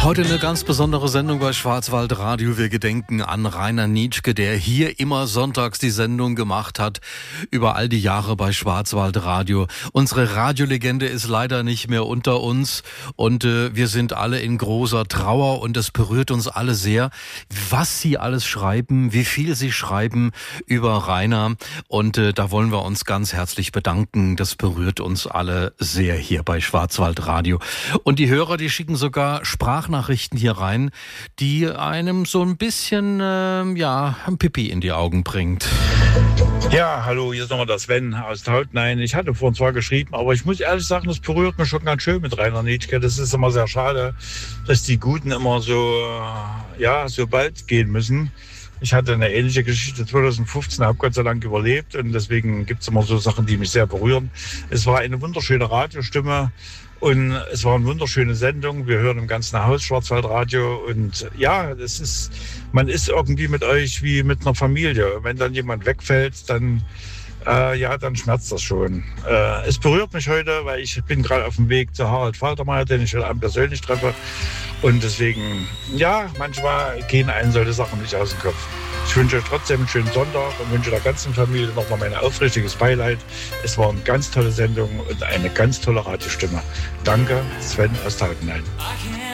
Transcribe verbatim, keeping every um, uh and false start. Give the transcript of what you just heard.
Heute eine ganz besondere Sendung bei Schwarzwaldradio. Wir gedenken an Rainer Nitschke, der hier immer sonntags die Sendung gemacht hat, über all die Jahre bei Schwarzwaldradio. Unsere Radiolegende ist leider nicht mehr unter uns und äh, wir sind alle in großer Trauer und es berührt uns alle sehr, was Sie alles schreiben, wie viel Sie schreiben über Rainer und äh, da wollen wir uns ganz herzlich bedanken. Das berührt uns alle sehr hier bei Schwarzwaldradio. Und die Hörer, die schicken sogar Sprachnachrichten hier rein, die einem so ein bisschen, äh, ja, ein Pipi in die Augen bringt. Ja, hallo, hier ist nochmal der Sven aus Tautenhain. Ich hatte vorhin zwar geschrieben, aber ich muss ehrlich sagen, das berührt mich schon ganz schön mit Rainer Nitschke. Das ist immer sehr schade, dass die Guten immer so, ja, so bald gehen müssen. Ich hatte eine ähnliche Geschichte zweitausendfünfzehn, habe Gott sei Dank überlebt und deswegen gibt es immer so Sachen, die mich sehr berühren. Es war eine wunderschöne Radiostimme und es war eine wunderschöne Sendung. Wir hören im ganzen Haus Schwarzwaldradio und ja, das ist, man ist irgendwie mit euch wie mit einer Familie. Wenn dann jemand wegfällt, dann Äh, ja, dann schmerzt das schon. Äh, es berührt mich heute, weil ich bin gerade auf dem Weg zu Harald Faltermeier, den ich heute Abend persönlich treffe. Und deswegen, ja, manchmal gehen einem solche Sachen nicht aus dem Kopf. Ich wünsche euch trotzdem einen schönen Sonntag und wünsche der ganzen Familie nochmal mein aufrichtiges Beileid. Es war eine ganz tolle Sendung und eine ganz tolle Radiostimme. Danke, Sven aus Tautenhain.